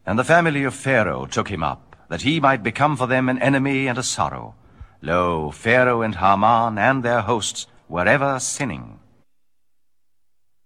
And the family of Pharaoh took him up, that he might become for them an enemy and a sorrow. Lo, Pharaoh and Haman and their hosts were ever sinning.